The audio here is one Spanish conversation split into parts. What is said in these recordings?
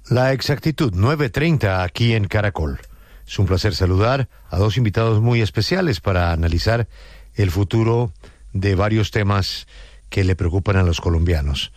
La exactitud, 9:30 aquí en Caracol. Es un placer saludar a dos invitados muy especiales para analizar el futuro de varios temas que le preocupan a los colombianos.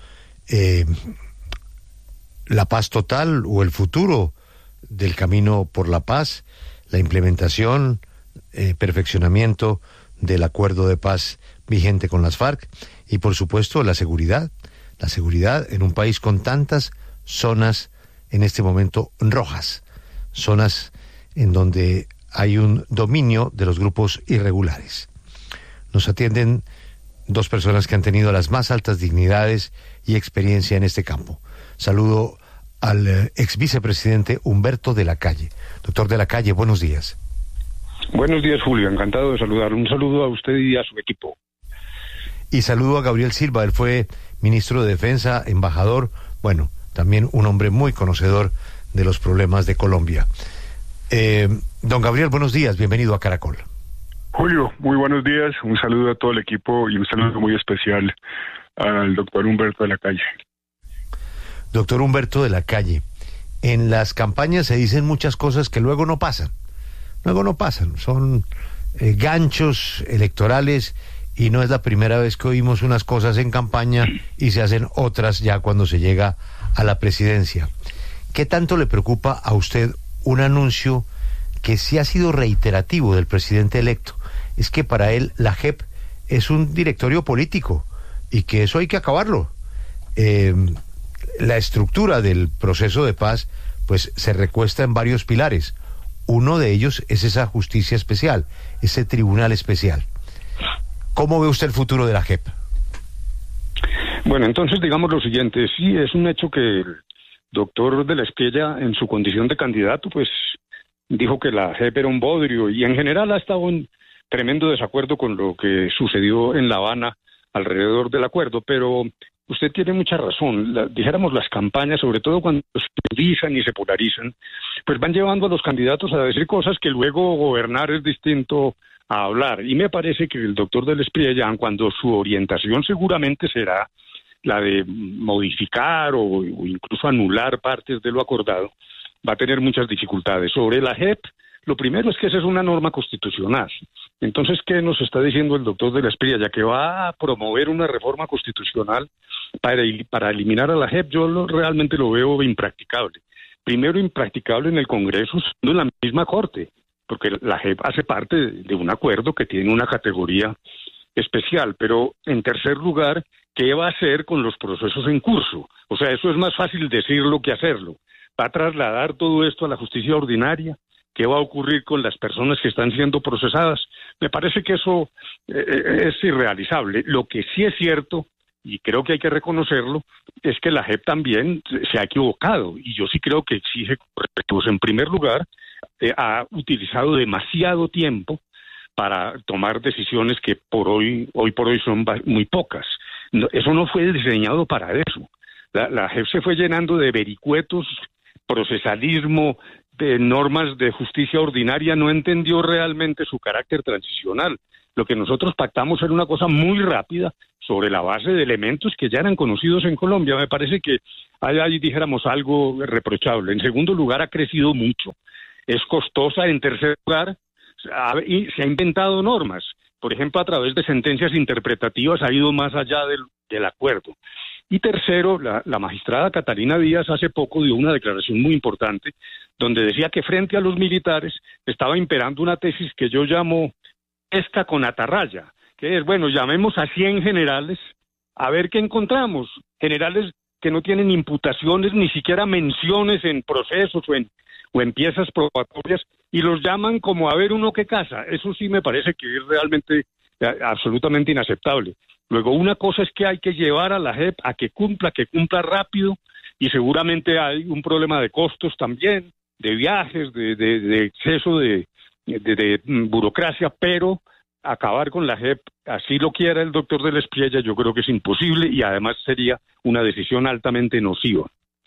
La paz total o el futuro del camino por la paz, la implementación, perfeccionamiento del acuerdo de paz vigente con las FARC y por supuesto la seguridad en un país con tantas zonas en este momento rojas, zonas en donde hay un dominio de los grupos irregulares. Nos atienden dos personas que han tenido las más altas dignidades y experiencia en este campo. Saludo al ex vicepresidente Humberto de la Calle. Doctor de la Calle, buenos días. Buenos días, Julio, encantado de saludarlo. Un saludo a usted y a su equipo. Y saludo a Gabriel Silva, él fue ministro de Defensa, embajador, bueno, también un hombre muy conocedor de los problemas de Colombia. Don Gabriel, buenos días, bienvenido a Caracol. Julio, muy buenos días, un saludo a todo el equipo y un saludo muy especial al doctor Humberto de la Calle. Doctor Humberto de la Calle, en las campañas se dicen muchas cosas que luego no pasan, son ganchos electorales y no es la primera vez que oímos unas cosas en campaña y se hacen otras ya cuando se llega a la presidencia. ¿Qué tanto le preocupa a usted un anuncio que sí ha sido reiterativo del presidente electo? Es que para él la JEP es un directorio político y que eso hay que acabarlo. La estructura del proceso de paz pues se recuesta en varios pilares. Uno de ellos es esa justicia especial, ese tribunal especial. ¿Cómo ve usted el futuro de la JEP? Bueno, entonces digamos lo siguiente, sí es un hecho que el doctor de la Espriella en su condición de candidato pues dijo que la JEP era un bodrio y en general ha estado en tremendo desacuerdo con lo que sucedió en La Habana alrededor del acuerdo, pero usted tiene mucha razón. Dijéramos las campañas, sobre todo cuando se polarizan y se polarizan, pues van llevando a los candidatos a decir cosas que luego gobernar es distinto a hablar. Y me parece que el doctor de la Espriella, cuando su orientación seguramente será la de modificar o incluso anular partes de lo acordado, va a tener muchas dificultades. Sobre la JEP, lo primero es que esa es una norma constitucional. Entonces, ¿qué nos está diciendo el doctor de la Espriella? Que va a promover una reforma constitucional para eliminar a la JEP. Yo realmente lo veo impracticable. Primero, impracticable en el Congreso, siendo en la misma Corte, porque la JEP hace parte de un acuerdo que tiene una categoría especial. Pero, en tercer lugar, ¿qué va a hacer con los procesos en curso? O sea, eso es más fácil decirlo que hacerlo. ¿Va a trasladar todo esto a la justicia ordinaria? ¿Qué va a ocurrir con las personas que están siendo procesadas? Me parece que eso es irrealizable. Lo que sí es cierto, y creo que hay que reconocerlo, es que la JEP también se ha equivocado, y yo sí creo que exige correctivos. En primer lugar, ha utilizado demasiado tiempo para tomar decisiones que hoy por hoy son muy pocas. Eso no fue diseñado para eso. La JEP se fue llenando de vericuetos, procesalismo, de normas de justicia ordinaria, no entendió realmente su carácter transicional. Lo que nosotros pactamos era una cosa muy rápida sobre la base de elementos que ya eran conocidos en Colombia. Me parece que hay ahí, dijéramos, algo reprochable. En segundo lugar, ha crecido mucho. Es costosa. En tercer lugar, se ha inventado normas. Por ejemplo, a través de sentencias interpretativas ha ido más allá del acuerdo. Y tercero, la magistrada Catalina Díaz hace poco dio una declaración muy importante donde decía que frente a los militares estaba imperando una tesis que yo llamo pesca con atarraya, que es, bueno, llamemos a 100 generales a ver qué encontramos. Generales que no tienen imputaciones, ni siquiera menciones en procesos o en piezas probatorias, y los llaman como a ver uno que caza. Eso sí me parece que es realmente absolutamente inaceptable. Luego, una cosa es que hay que llevar a la JEP a que cumpla rápido, y seguramente hay un problema de costos también, de viajes, de exceso de burocracia, pero acabar con la JEP, así lo quiera el doctor de la Espriella, yo creo que es imposible y además sería una decisión altamente nociva.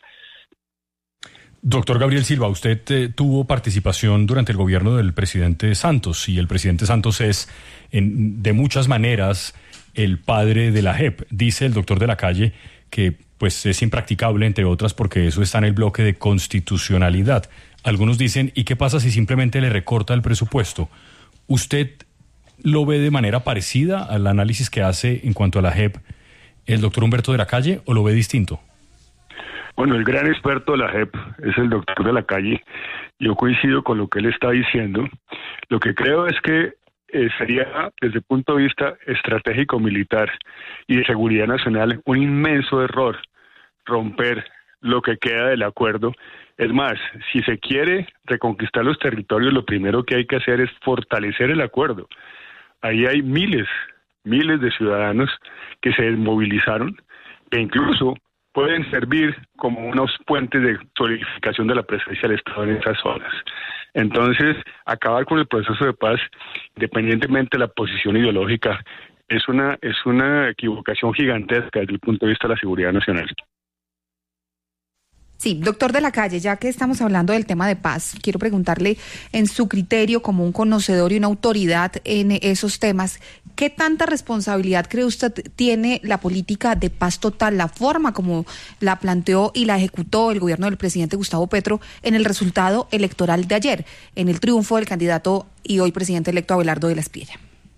Doctor Gabriel Silva, usted tuvo participación durante el gobierno del presidente Santos, y el presidente Santos es, de muchas maneras, el padre de la JEP. Dice el doctor de la Calle que pues es impracticable, entre otras, porque eso está en el bloque de constitucionalidad. Algunos dicen, ¿y qué pasa si simplemente le recorta el presupuesto? ¿Usted lo ve de manera parecida al análisis que hace en cuanto a la JEP el doctor Humberto de la Calle, o lo ve distinto? Bueno, el gran experto de la JEP es el doctor de la Calle. Yo coincido con lo que él está diciendo. Lo que creo es que sería, desde el punto de vista estratégico militar y de seguridad nacional, un inmenso error romper lo que queda del acuerdo. Es más, si se quiere reconquistar los territorios, lo primero que hay que hacer es fortalecer el acuerdo. Ahí hay miles de ciudadanos que se desmovilizaron e incluso pueden servir como unos puentes de solidificación de la presencia del Estado en esas zonas. Entonces, acabar con el proceso de paz, independientemente de la posición ideológica, es una equivocación gigantesca desde el punto de vista de la seguridad nacional. Sí, doctor de la Calle, ya que estamos hablando del tema de paz, quiero preguntarle, en su criterio como un conocedor y una autoridad en esos temas, ¿qué tanta responsabilidad cree usted tiene la política de paz total, la forma como la planteó y la ejecutó el gobierno del presidente Gustavo Petro en el resultado electoral de ayer, en el triunfo del candidato y hoy presidente electo Abelardo de la Espriella?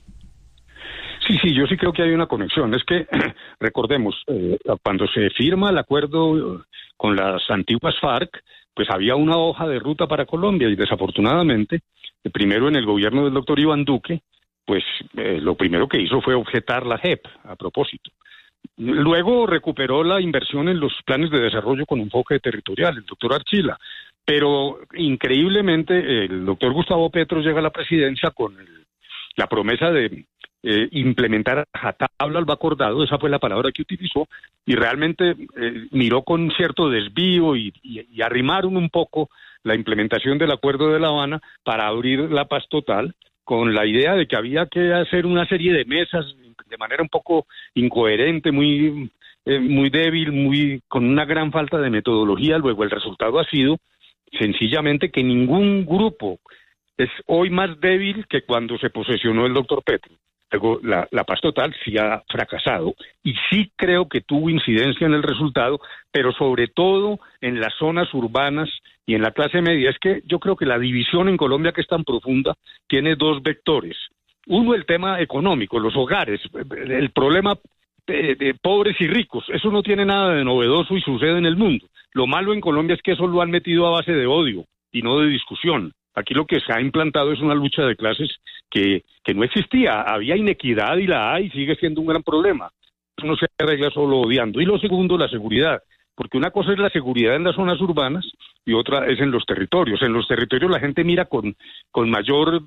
Sí, yo sí creo que hay una conexión. Es que, recordemos, cuando se firma el acuerdo con las antiguas FARC, pues había una hoja de ruta para Colombia y desafortunadamente, primero en el gobierno del doctor Iván Duque, pues lo primero que hizo fue objetar la JEP, a propósito. Luego recuperó la inversión en los planes de desarrollo con enfoque territorial, el doctor Archila, pero increíblemente el doctor Gustavo Petro llega a la presidencia con la promesa de implementar a rajatabla lo acordado, esa fue la palabra que utilizó, y realmente miró con cierto desvío y arrimaron un poco la implementación del Acuerdo de La Habana para abrir la paz total, con la idea de que había que hacer una serie de mesas de manera un poco incoherente, muy débil, con una gran falta de metodología. Luego el resultado ha sido sencillamente que ningún grupo es hoy más débil que cuando se posesionó el doctor Petro. Luego, la paz total sí ha fracasado y sí creo que tuvo incidencia en el resultado, pero sobre todo en las zonas urbanas y en la clase media. Es que yo creo que la división en Colombia, que es tan profunda, tiene dos vectores. Uno, el tema económico, los hogares, el problema de pobres y ricos. Eso no tiene nada de novedoso y sucede en el mundo. Lo malo en Colombia es que eso lo han metido a base de odio y no de discusión. Aquí lo que se ha implantado es una lucha de clases que no existía. Había inequidad y la hay, y sigue siendo un gran problema. Eso no se arregla solo odiando. Y lo segundo, la seguridad. Porque una cosa es la seguridad en las zonas urbanas y otra es en los territorios. En los territorios la gente mira con mayor...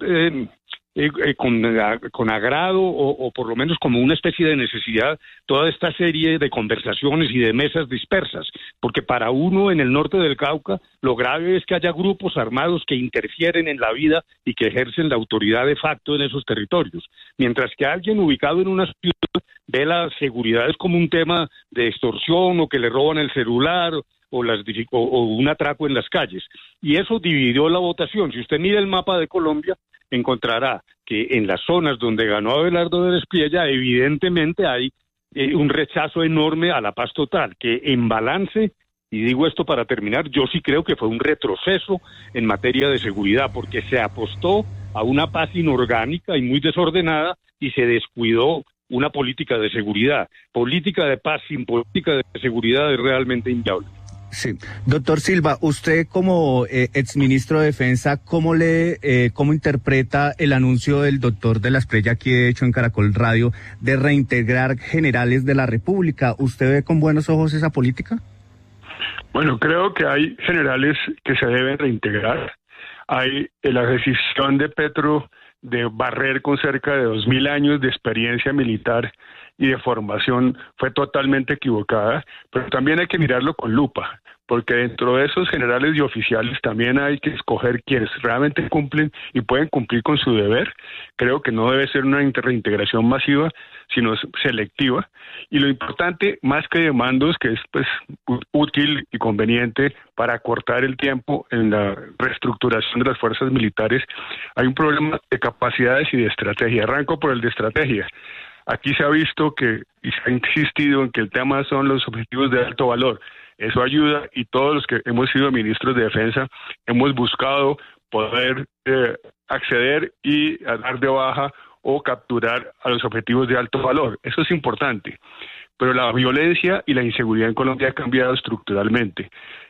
con agrado o por lo menos como una especie de necesidad toda esta serie de conversaciones y de mesas dispersas, porque para uno en el norte del Cauca lo grave es que haya grupos armados que interfieren en la vida y que ejercen la autoridad de facto en esos territorios, mientras que alguien ubicado en una ciudad ve la seguridad es como un tema de extorsión o que le roban el celular o un atraco en las calles, y eso dividió la votación. Si usted mira el mapa de Colombia, encontrará que en las zonas donde ganó Abelardo de la Espriella, evidentemente hay un rechazo enorme a la paz total, que en balance, y digo esto para terminar, yo sí creo que fue un retroceso en materia de seguridad, porque se apostó a una paz inorgánica y muy desordenada y se descuidó una política de seguridad. Política de paz sin política de seguridad es realmente inviable. Sí. Doctor Silva, usted como exministro de Defensa, ¿cómo interpreta el anuncio del doctor de la Espriella, aquí de hecho en Caracol Radio, de reintegrar generales de la República? ¿Usted ve con buenos ojos esa política? Bueno, creo que hay generales que se deben reintegrar. Hay la decisión de Petro de barrer con cerca de 2.000 años de experiencia militar y de formación fue totalmente equivocada, pero también hay que mirarlo con lupa, porque dentro de esos generales y oficiales también hay que escoger quienes realmente cumplen y pueden cumplir con su deber. Creo que no debe ser una reintegración masiva, sino selectiva, y lo importante, más que de mandos, que es pues útil y conveniente para acortar el tiempo en la reestructuración de las fuerzas militares, hay un problema de capacidades y de estrategia. Arranco por el de estrategia. Aquí se ha visto y se ha insistido en que el tema son los objetivos de alto valor. Eso ayuda, y todos los que hemos sido ministros de defensa hemos buscado poder acceder y a dar de baja o capturar a los objetivos de alto valor. Eso es importante. Pero la violencia y la inseguridad en Colombia ha cambiado estructuralmente.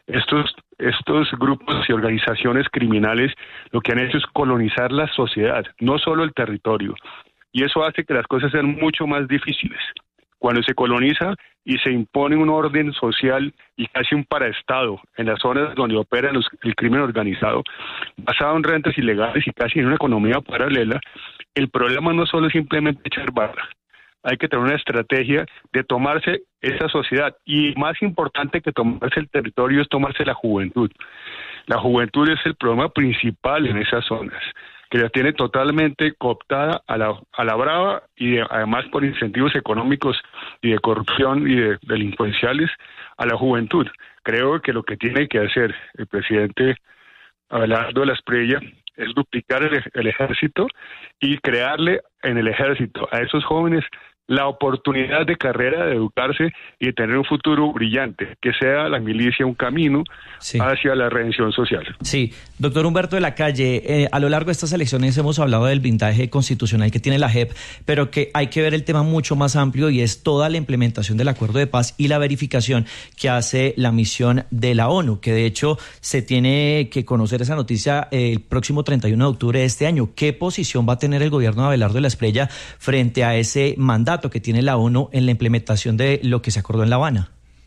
Estos grupos y organizaciones criminales lo que han hecho es colonizar la sociedad, no solo el territorio. Y eso hace que las cosas sean mucho más difíciles. Cuando se coloniza y se impone un orden social y casi un paraestado en las zonas donde opera el crimen organizado, basado en rentas ilegales y casi en una economía paralela, el problema no solo es simplemente echar barra. Hay que tener una estrategia de tomarse esa sociedad, y más importante que tomarse el territorio es tomarse la juventud. La juventud es el problema principal en esas zonas, que la tiene totalmente cooptada a la brava, y además por incentivos económicos y de corrupción y de delincuenciales a la juventud. Creo que lo que tiene que hacer el presidente Abelardo Lasprilla es duplicar el ejército y crearle en el ejército a esos jóvenes la oportunidad de carrera, de educarse y de tener un futuro brillante, que sea la milicia un camino hacia la redención social. Sí, doctor Humberto de la Calle, a lo largo de estas elecciones hemos hablado del blindaje constitucional que tiene la JEP, pero que hay que ver el tema mucho más amplio, y es toda la implementación del acuerdo de paz y la verificación que hace la misión de la ONU, que de hecho se tiene que conocer esa noticia el próximo 31 de octubre de este año. ¿Qué posición va a tener el gobierno de Abelardo Lasprilla frente a ese mandato que tiene la ONU en la implementación de lo que se acordó en La Habana?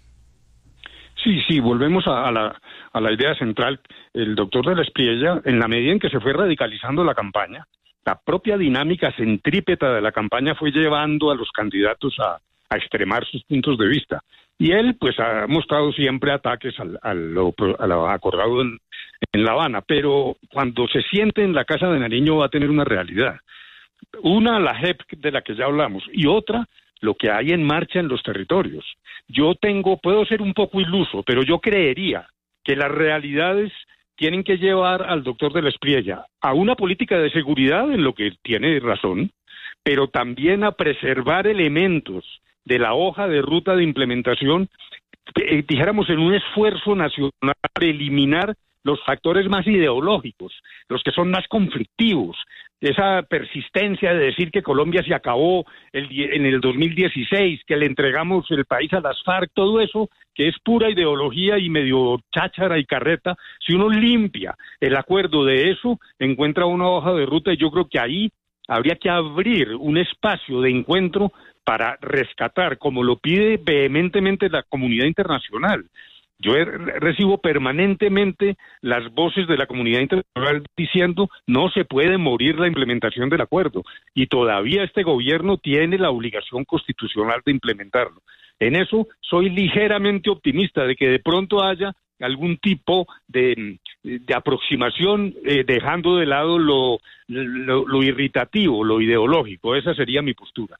Sí, volvemos a la idea central. El doctor de Lasprilla, en la medida en que se fue radicalizando la campaña, la propia dinámica centrípeta de la campaña fue llevando a los candidatos a extremar sus puntos de vista. Y él, pues, ha mostrado siempre ataques a lo acordado en La Habana, pero cuando se siente en la Casa de Nariño va a tener una realidad. Una, la JEP de la que ya hablamos, y otra, lo que hay en marcha en los territorios. Puedo ser un poco iluso, pero yo creería que las realidades tienen que llevar al doctor de Lasprilla a una política de seguridad, en lo que tiene razón, pero también a preservar elementos de la hoja de ruta de implementación, dijéramos, en un esfuerzo nacional para eliminar los factores más ideológicos, los que son más conflictivos, esa persistencia de decir que Colombia se acabó en el 2016, que le entregamos el país a las FARC, todo eso que es pura ideología y medio cháchara y carreta. Si uno limpia el acuerdo de eso, encuentra una hoja de ruta, y yo creo que ahí habría que abrir un espacio de encuentro para rescatar, como lo pide vehementemente la comunidad internacional. Yo recibo permanentemente las voces de la comunidad internacional diciendo no se puede morir la implementación del acuerdo, y todavía este gobierno tiene la obligación constitucional de implementarlo. En eso soy ligeramente optimista de que de pronto haya algún tipo de aproximación, dejando de lado lo irritativo, lo ideológico. Esa sería mi postura.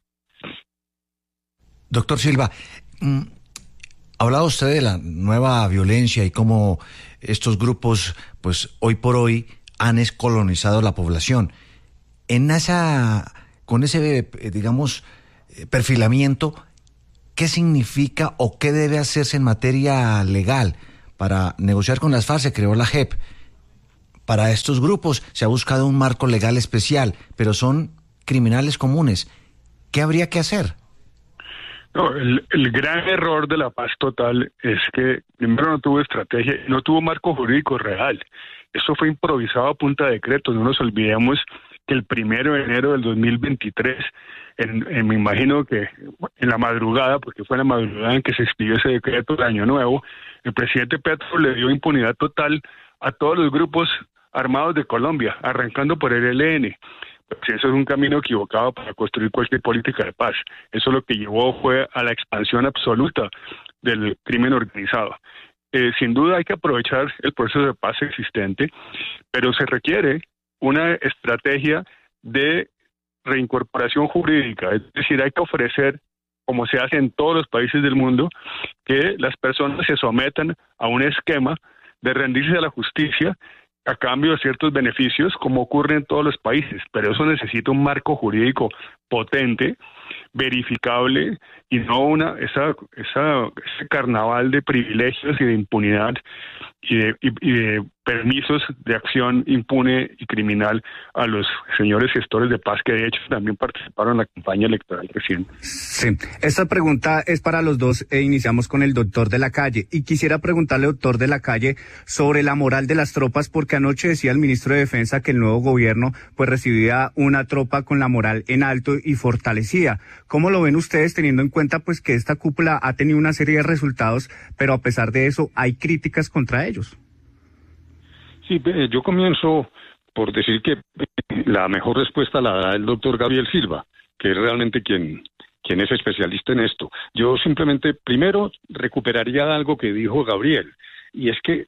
Doctor Silva, hablaba usted de la nueva violencia y cómo estos grupos, pues hoy por hoy, han escolonizado la población. Con ese, digamos, perfilamiento, ¿qué significa o qué debe hacerse en materia legal para negociar con las FARC? Se creó la JEP. Para estos grupos se ha buscado un marco legal especial, pero son criminales comunes. ¿Qué habría que hacer? No, el gran error de la paz total es que primero no tuvo estrategia, no tuvo marco jurídico real. Esto fue improvisado a punta de decreto. No nos olvidemos que el 1 de enero del 2023, me imagino que en la madrugada, porque fue en la madrugada en que se expidió ese decreto de Año Nuevo, el presidente Petro le dio impunidad total a todos los grupos armados de Colombia, arrancando por el ELN. Pues eso es un camino equivocado para construir cualquier política de paz. Eso lo que llevó fue a la expansión absoluta del crimen organizado. Sin duda hay que aprovechar el proceso de paz existente, pero se requiere una estrategia de reincorporación jurídica. Es decir, hay que ofrecer, como se hace en todos los países del mundo, que las personas se sometan a un esquema de rendirse a la justicia a cambio de ciertos beneficios, como ocurre en todos los países, pero eso necesita un marco jurídico potente, verificable, y no ese carnaval de privilegios y de impunidad y de permisos de acción impune y criminal a los señores gestores de paz que de hecho también participaron en la campaña electoral reciente. Sí, esta pregunta es para los dos e iniciamos con el doctor de la Calle. Y quisiera preguntarle, doctor de la Calle, sobre la moral de las tropas, porque anoche decía el ministro de Defensa que el nuevo gobierno pues recibía una tropa con la moral en alto y fortalecida. ¿Cómo lo ven ustedes, teniendo en cuenta pues que esta cúpula ha tenido una serie de resultados, pero a pesar de eso hay críticas contra ellos? Sí, yo comienzo por decir que la mejor respuesta la da el doctor Gabriel Silva, que es realmente quien es especialista en esto. Yo simplemente, primero, recuperaría algo que dijo Gabriel, y es que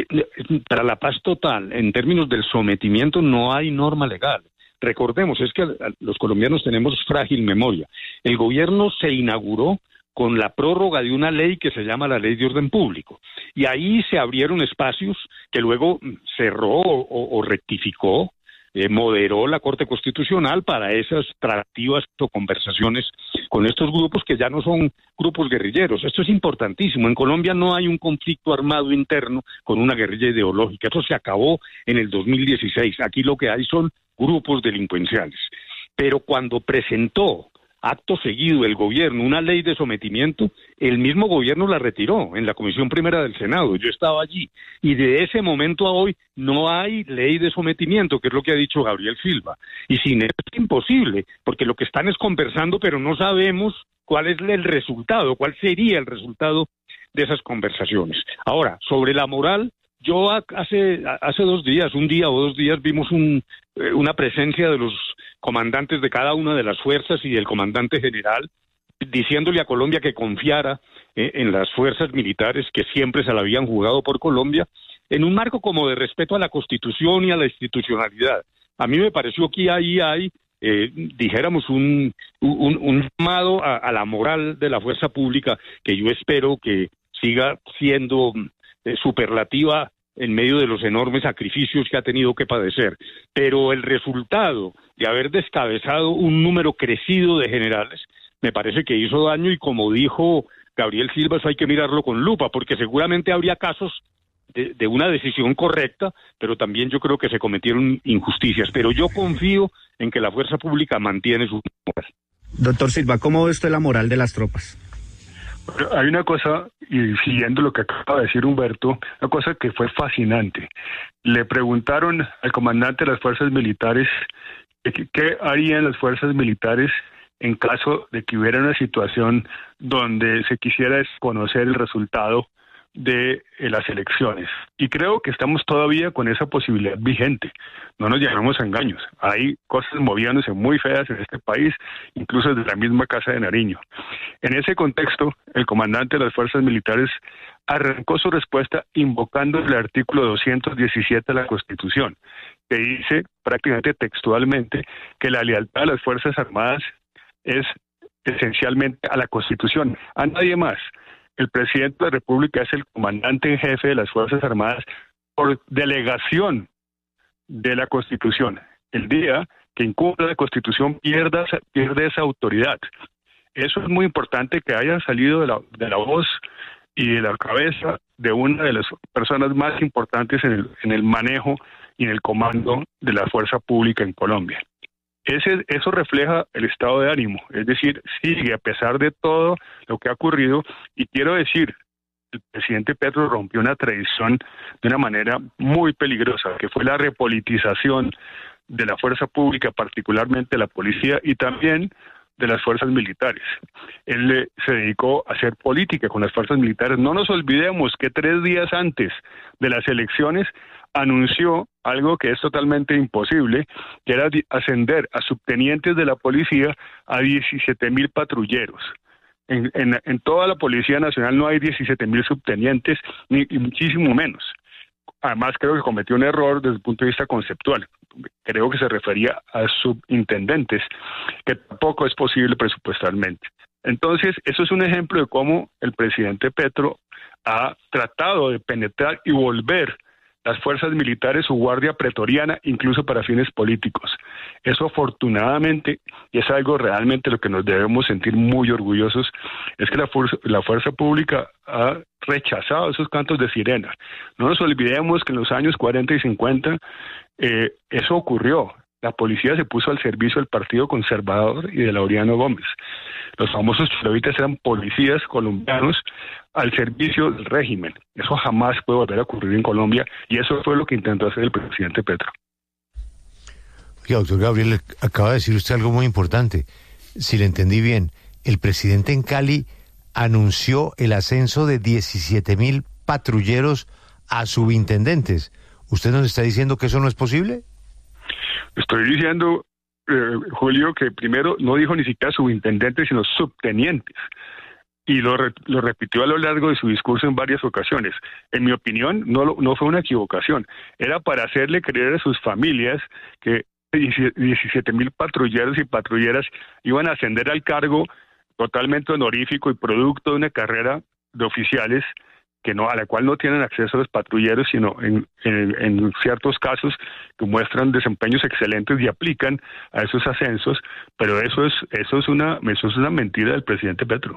para la paz total, en términos del sometimiento, no hay norma legal. Recordemos, es que los colombianos tenemos frágil memoria. El gobierno se inauguró con la prórroga de una ley que se llama la Ley de Orden Público. Y ahí se abrieron espacios que luego cerró o rectificó, moderó la Corte Constitucional para esas tratativas o conversaciones con estos grupos que ya no son grupos guerrilleros. Esto es importantísimo. En Colombia no hay un conflicto armado interno con una guerrilla ideológica. Eso se acabó en el 2016. Aquí lo que hay son grupos delincuenciales. Pero cuando presentó acto seguido el gobierno una ley de sometimiento, el mismo gobierno la retiró en la Comisión Primera del Senado. Yo estaba allí. Y de ese momento a hoy no hay ley de sometimiento, que es lo que ha dicho Gabriel Silva. Y sin eso es imposible, porque lo que están es conversando, pero no sabemos cuál es el resultado, cuál sería el resultado de esas conversaciones. Ahora, sobre la moral, yo hace 2 días, un día o 2 días, vimos una presencia de los comandantes de cada una de las fuerzas y del comandante general diciéndole a Colombia que confiara en las fuerzas militares que siempre se la habían jugado por Colombia, en un marco como de respeto a la Constitución y a la institucionalidad. A mí me pareció que ahí hay, dijéramos, un llamado a la moral de la fuerza pública que yo espero que siga siendo superlativa en medio de los enormes sacrificios que ha tenido que padecer. Pero el resultado de haber descabezado un número crecido de generales me parece que hizo daño, y como dijo Gabriel Silva, eso hay que mirarlo con lupa, porque seguramente habría casos de una decisión correcta, pero también yo creo que se cometieron injusticias. Pero yo confío en que la fuerza pública mantiene su moral. Doctor Silva, ¿cómo ve usted la moral de las tropas? Hay una cosa, y siguiendo lo que acaba de decir Humberto, una cosa que fue fascinante. Le preguntaron al comandante de las fuerzas militares qué harían las fuerzas militares en caso de que hubiera una situación donde se quisiera desconocer el resultado de las elecciones. Y creo que estamos todavía con esa posibilidad vigente. No nos llamemos a engaños. Hay cosas moviéndose muy feas en este país, incluso desde la misma Casa de Nariño. En ese contexto, el comandante de las fuerzas militares arrancó su respuesta invocando el artículo 217 de la Constitución, que dice prácticamente textualmente que la lealtad de las Fuerzas Armadas es esencialmente a la Constitución, a nadie más. El presidente de la República es el comandante en jefe de las Fuerzas Armadas por delegación de la Constitución. El día que incumpla la Constitución pierde esa autoridad. Eso es muy importante, que haya salido de la voz y de la cabeza de una de las personas más importantes en el manejo y en el comando de la fuerza pública en Colombia. Eso refleja el estado de ánimo, es decir, sigue a pesar de todo lo que ha ocurrido. Y quiero decir, el presidente Petro rompió una tradición de una manera muy peligrosa, que fue la repolitización de la fuerza pública, particularmente la policía y también de las fuerzas militares. Él se dedicó a hacer política con las fuerzas militares. No nos olvidemos que 3 días antes de las elecciones anunció algo que es totalmente imposible, que era ascender a subtenientes de la policía a 17,000 patrulleros. En toda la Policía Nacional no hay 17,000 subtenientes, ni muchísimo menos. Además, creo que cometió un error desde el punto de vista conceptual. Creo que se refería a subintendentes, que tampoco es posible presupuestalmente. Entonces, eso es un ejemplo de cómo el presidente Petro ha tratado de penetrar y volver las fuerzas militares su guardia pretoriana, incluso para fines políticos. Eso afortunadamente, y es algo realmente lo que nos debemos sentir muy orgullosos, es que la fuerza pública ha rechazado esos cantos de sirena. No nos olvidemos que en los años 40 y 50 eso ocurrió. La policía se puso al servicio del Partido Conservador y de Laureano Gómez. Los famosos chilovitas eran policías colombianos al servicio del régimen. Eso jamás puede volver a ocurrir en Colombia, y eso fue lo que intentó hacer el presidente Petro. Oiga, doctor Gabriel, acaba de decir usted algo muy importante. Si le entendí bien, el presidente en Cali anunció el ascenso de 17.000 patrulleros a subintendentes. ¿Usted nos está diciendo que eso no es posible? Estoy diciendo, Julio, que primero no dijo ni siquiera subintendentes, sino subtenientes. Y lo repitió a lo largo de su discurso en varias ocasiones. En mi opinión, no fue una equivocación. Era para hacerle creer a sus familias que 17.000 patrulleros y patrulleras iban a ascender al cargo totalmente honorífico y producto de una carrera de oficiales a la cual no tienen acceso los patrulleros, sino en ciertos casos que muestran desempeños excelentes y aplican a esos ascensos, pero eso es una mentira del presidente Petro.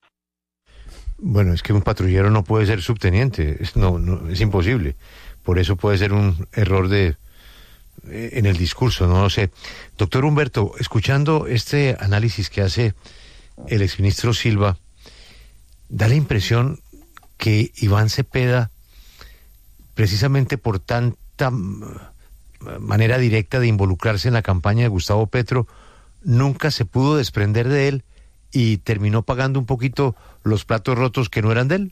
Bueno, es que un patrullero no puede ser subteniente, no, es imposible. Por eso puede ser un error en el discurso, no lo sé. Doctor Humberto, escuchando este análisis que hace el exministro Silva, da la impresión que Iván Cepeda, precisamente por tanta manera directa de involucrarse en la campaña de Gustavo Petro, nunca se pudo desprender de él y terminó pagando un poquito los platos rotos que no eran de él.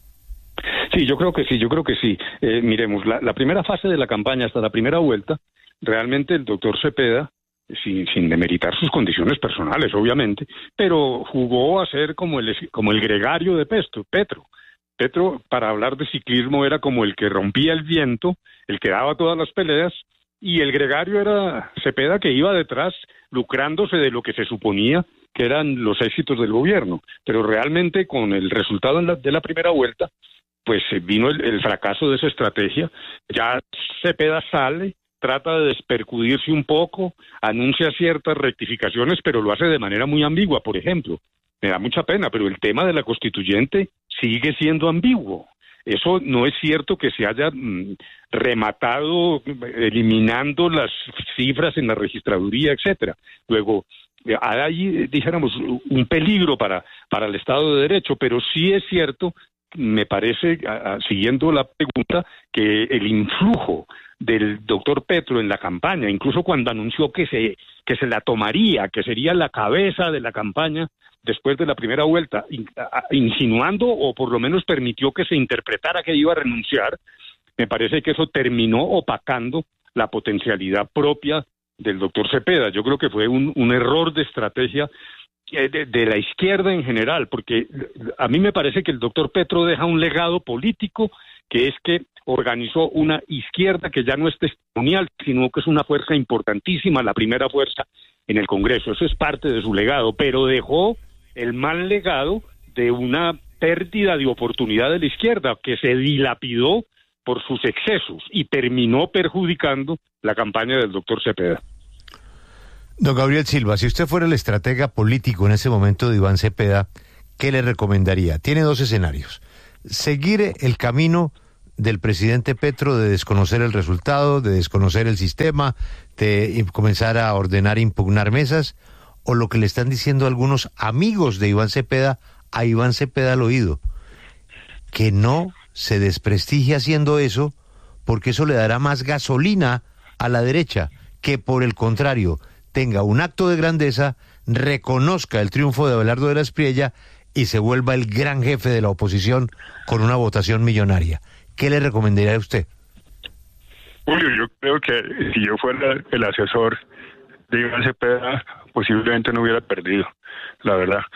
Sí, yo creo que sí. Miremos, la primera fase de la campaña, hasta la primera vuelta, realmente el doctor Cepeda, sin demeritar sus condiciones personales, obviamente, pero jugó a ser como el gregario de Petro. Petro, para hablar de ciclismo, era como el que rompía el viento, el que daba todas las peleas, y el gregario era Cepeda, que iba detrás lucrándose de lo que se suponía que eran los éxitos del gobierno. Pero realmente con el resultado de la primera vuelta, pues vino el fracaso de esa estrategia. Ya Cepeda sale, trata de despercudirse un poco, anuncia ciertas rectificaciones, pero lo hace de manera muy ambigua. Por ejemplo, me da mucha pena, pero el tema de la constituyente sigue siendo ambiguo. Eso no es cierto que se haya rematado eliminando las cifras en la registraduría, etcétera. Luego, hay ahí, dijéramos, un peligro para el Estado de Derecho, pero sí es cierto, me parece, siguiendo la pregunta, que el influjo del doctor Petro en la campaña, incluso cuando anunció que se la tomaría, que sería la cabeza de la campaña después de la primera vuelta, insinuando o por lo menos permitió que se interpretara que iba a renunciar, me parece que eso terminó opacando la potencialidad propia del doctor Cepeda. Yo creo que fue un error de estrategia de la izquierda en general, porque a mí me parece que el doctor Petro deja un legado político, que es que organizó una izquierda que ya no es testimonial, sino que es una fuerza importantísima, la primera fuerza en el Congreso. Eso es parte de su legado, pero dejó el mal legado de una pérdida de oportunidad de la izquierda, que se dilapidó por sus excesos y terminó perjudicando la campaña del doctor Cepeda. Don Gabriel Silva, si usted fuera el estratega político en ese momento de Iván Cepeda, ¿qué le recomendaría? Tiene dos escenarios: seguir el camino del presidente Petro de desconocer el resultado, de desconocer el sistema, de comenzar a ordenar e impugnar mesas, o lo que le están diciendo algunos amigos de Iván Cepeda a Iván Cepeda al oído, que no se desprestigie haciendo eso, porque eso le dará más gasolina a la derecha, que por el contrario tenga un acto de grandeza, reconozca el triunfo de Abelardo de la Espriella y se vuelva el gran jefe de la oposición con una votación millonaria. ¿Qué le recomendaría a usted? Julio, yo creo que si yo fuera el asesor de Iván Cepeda, posiblemente no hubiera perdido, la verdad.